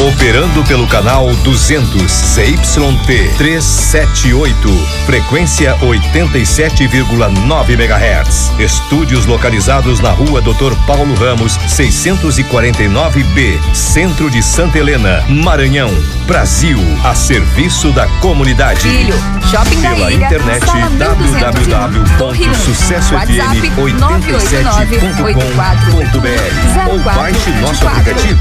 Operando pelo canal 200 ZYT 378, frequência 87,9 MHz. Estúdios localizados na Rua Dr. Paulo Ramos, 649B, Centro de Santa Helena, Maranhão, Brasil, a serviço da comunidade. Filho, Shopping da Pela Ilha, internet sala 1201, www.sucessofm87.com.br ou baixe nosso aplicativo.